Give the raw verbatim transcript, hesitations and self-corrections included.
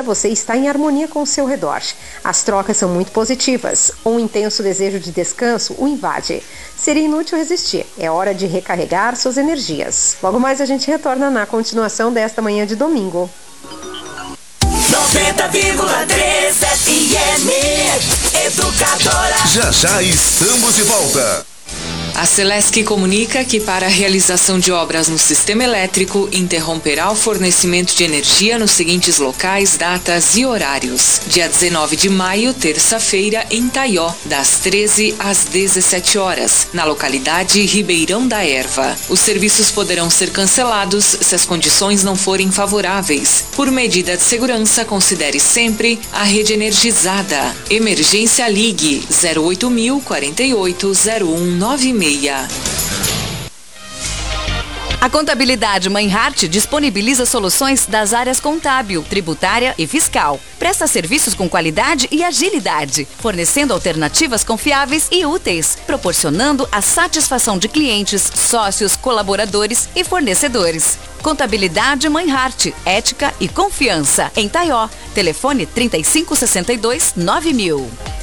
você está em harmonia com o seu redor. As trocas são muito positivas. Um intenso desejo de descanso o invade. Seria inútil resistir. É hora de recarregar suas energias. Logo mais a gente retorna na continuação desta manhã de domingo. noventa vírgula três F M Educadora. Já já estamos de volta. A Celesc comunica que para a realização de obras no sistema elétrico interromperá o fornecimento de energia nos seguintes locais, datas e horários. Dia dezenove de maio, terça-feira, em Taió, das treze às dezessete horas, na localidade Ribeirão da Erva. Os serviços poderão ser cancelados se as condições não forem favoráveis. Por medida de segurança, considere sempre a rede energizada. Emergência Ligue zero oito mil, quarenta e oito, zero um nove seis. A Contabilidade Meinhardt disponibiliza soluções das áreas contábil, tributária e fiscal. Presta serviços com qualidade e agilidade, fornecendo alternativas confiáveis e úteis, proporcionando a satisfação de clientes, sócios, colaboradores e fornecedores. Contabilidade Meinhardt, ética e confiança. Em Taió, telefone trinta e cinco, sessenta e dois, nove mil.